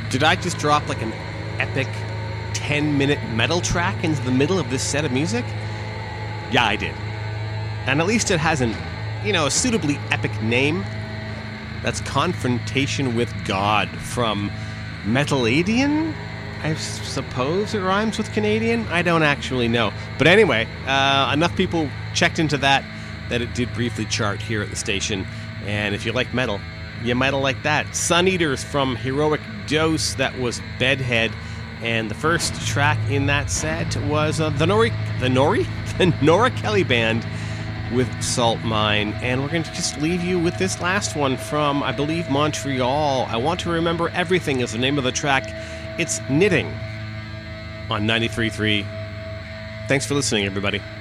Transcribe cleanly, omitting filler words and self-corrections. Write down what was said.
Did I just drop like an epic 10-minute metal track into the middle of this set of music? Yeah, I did. And at least it has a suitably epic name. That's Confrontation with God from Metaladian? I suppose it rhymes with Canadian? I don't actually know. But anyway, enough people checked into that it did briefly chart here at the station. And if you like metal, you might'll like that. Sun Eaters from Heroic Dose, that was Bedhead. And the first track in that set was the Nora Kelly Band with Salt Mine. And we're going to just leave you with this last one from, I believe, Montreal. I Want to Remember Everything is the name of the track. It's Knitting on 93.3. Thanks for listening, everybody.